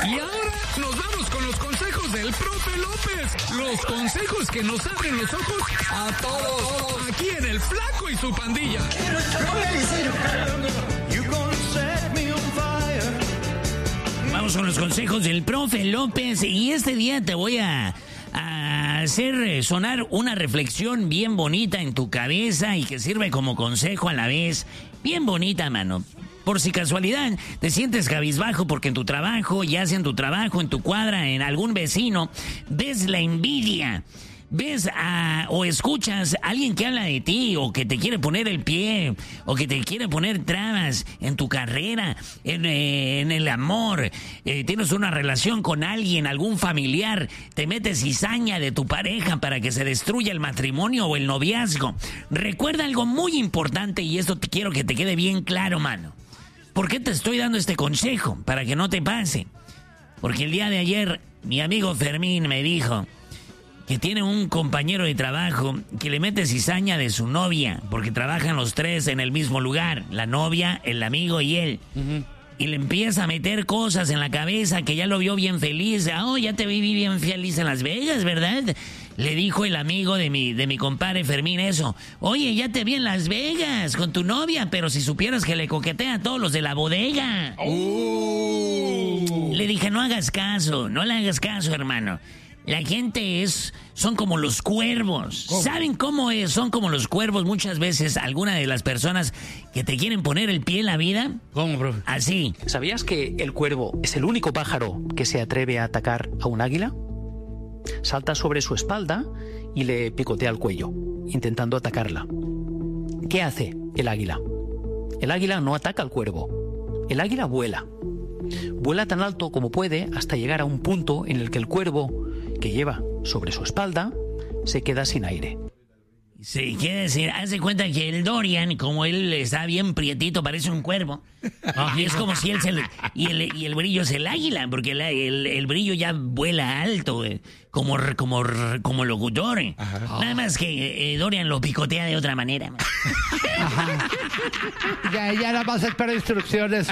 Y ahora nos vamos con los consejos del profe López. Los consejos que nos abren los ojos a todos. Aquí en El Flaco y su pandilla. Vamos con los consejos del profe López. Y este día te voy a hacer sonar una reflexión bien bonita en tu cabeza y que sirve como consejo a la vez. Bien bonita, mano. Por si casualidad te sientes cabizbajo porque en tu trabajo, ya sea en tu trabajo, en tu cuadra, en algún vecino, ves la envidia, ves o escuchas a alguien que habla de ti o que te quiere poner el pie o que te quiere poner trabas en tu carrera, en el amor, tienes una relación con alguien, algún familiar, te metes cizaña de tu pareja para que se destruya el matrimonio o el noviazgo. Recuerda algo muy importante y esto quiero que te quede bien claro, mano. ¿Por qué te estoy dando este consejo? Para que no te pase. Porque el día de ayer mi amigo Fermín me dijo que tiene un compañero de trabajo que le mete cizaña de su novia, porque trabajan los tres en el mismo lugar, la novia, el amigo y él. Uh-huh. Y le empieza a meter cosas en la cabeza que ya lo vio bien feliz. Oh, ya te vi bien feliz en Las Vegas, ¿verdad? Le dijo el amigo de mi compadre Fermín eso. Oye, ya te vi en Las Vegas con tu novia, pero si supieras que le coquetea a todos los de la bodega. Le dije, no le hagas caso, hermano. La gente son como los cuervos. ¿Cómo? ¿Saben cómo es? Son como los cuervos muchas veces. Algunas de las personas que te quieren poner el pie en la vida. ¿Cómo, profe? Así. ¿Sabías que el cuervo es el único pájaro que se atreve a atacar a un águila? Salta sobre su espalda y le picotea el cuello, intentando atacarla. ¿Qué hace el águila? El águila no ataca al cuervo. El águila vuela. Vuela tan alto como puede hasta llegar a un punto en el que el cuervo, que lleva sobre su espalda, se queda sin aire. Sí, quiere decir, haz de cuenta que el Dorian, como él está bien prietito, parece un cuervo. Y es como si él y el brillo es el águila, porque el brillo ya vuela alto, como locutor. Ajá. Nada más que Dorian lo picotea de otra manera. Ajá. Ya nada más espera instrucciones.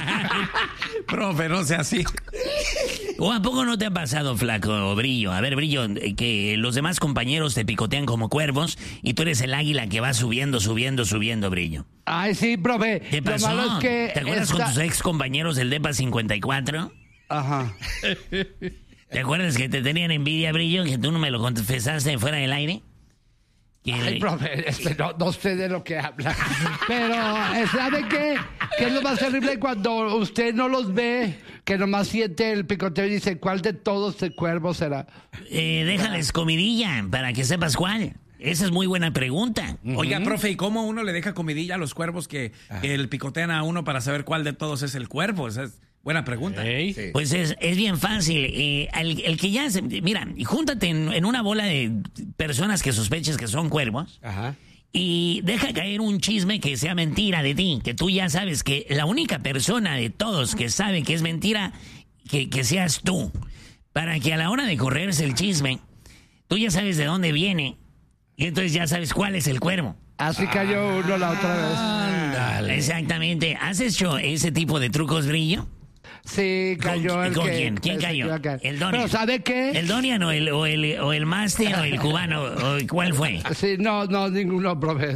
Profe, no sea así. ¿O a poco no te ha pasado, Flaco o Brillo? A ver, Brillo, que los demás compañeros te picotean como cuervos y tú eres el águila que va subiendo, Brillo. Ay, sí, profe. ¿Qué pasó? Lo malo es que ¿te acuerdas con tus ex compañeros del DEPA 54? Ajá. ¿Te acuerdas que te tenían envidia, Brillo, que tú no me lo confesaste fuera del aire? Ay, profe, no sé de lo que habla. Pero, ¿sabe qué? ¿Qué es lo más terrible cuando usted no los ve? Que nomás siente el picoteo y dice, ¿cuál de todos el cuervo será? Déjales comidilla para que sepas cuál. Esa es muy buena pregunta. Oiga, profe, ¿y cómo uno le deja comidilla a los cuervos que el picotean a uno para saber cuál de todos es el cuervo? Esa es buena pregunta. Sí. Pues es bien fácil. El que ya mira, júntate en una bola de personas que sospeches que son cuervos. Ajá. Y deja caer un chisme que sea mentira de ti, que tú ya sabes que la única persona de todos que sabe que es mentira, que seas tú. Para que a la hora de correrse el chisme, tú ya sabes de dónde viene y entonces ya sabes cuál es el cuervo. Así cayó uno la otra vez. Ándale. Exactamente. ¿Has hecho ese tipo de trucos, Brillo? Sí, cayó el ¿Con que... quién? ¿Quién cayó? ¿El Donian? Pero ¿sabe qué? ¿El Donian o el máster o el cubano? ¿Cuál fue? Sí, no, ninguno, profe.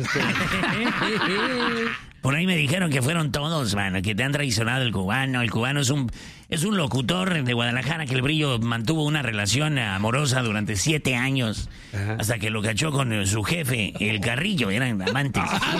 Por ahí me dijeron que fueron todos, mano, que te han traicionado el cubano. El cubano es un locutor de Guadalajara que el Brillo mantuvo una relación amorosa durante 7 años. Ajá. Hasta que lo cachó con su jefe, el Carrillo, eran amantes.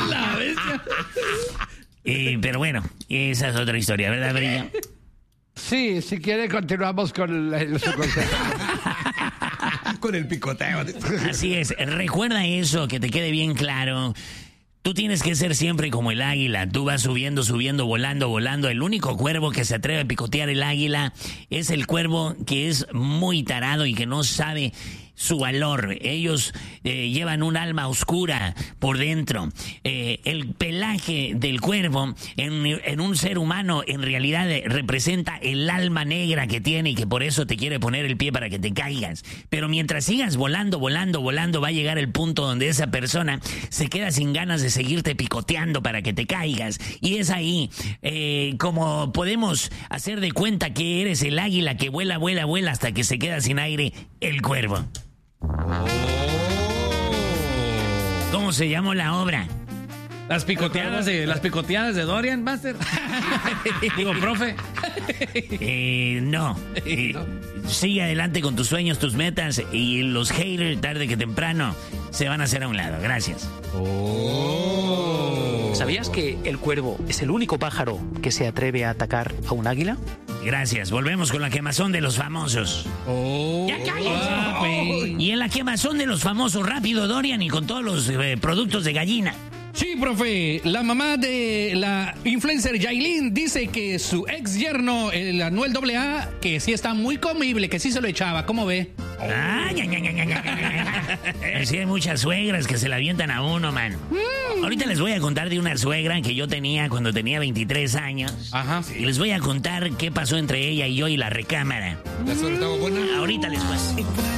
Pero bueno, esa es otra historia, ¿verdad, Brillo? Sí, si quiere continuamos con su consejo. Con el picoteo. Así es, recuerda eso, que te quede bien claro. Tú tienes que ser siempre como el águila. Tú vas subiendo, volando. El único cuervo que se atreve a picotear el águila es el cuervo que es muy tarado y que no sabe su valor. Ellos llevan un alma oscura por dentro. El pelaje del cuervo en un ser humano en realidad representa el alma negra que tiene y que por eso te quiere poner el pie para que te caigas. Pero mientras sigas volando, va a llegar el punto donde esa persona se queda sin ganas de seguirte picoteando para que te caigas. Y es ahí como podemos hacer de cuenta que eres el águila que vuela hasta que se queda sin aire, el cuervo. ¿Cómo se llamó la obra? Las picoteadas de Dorian, Master. Digo, profe. No. Sigue adelante con tus sueños, tus metas, y los haters, tarde que temprano, se van a hacer a un lado. Gracias. ¿Sabías que el cuervo es el único pájaro que se atreve a atacar a un águila? Gracias. Volvemos con la quemazón de los famosos. ¡Ya cállate! Y en la quemazón de los famosos, rápido, Dorian, y con todos los productos de gallina. Sí, profe, la mamá de la influencer Yailin dice que su ex yerno, el Anuel AA, que sí está muy comible, que sí se lo echaba. ¿Cómo ve? Sí, hay muchas suegras que se la avientan a uno, man. Ahorita les voy a contar de una suegra que yo tenía cuando tenía 23 años. Ajá. Y les voy a contar qué pasó entre ella y yo y la recámara. ¿La suegra estaba buena? Ahorita les cuento.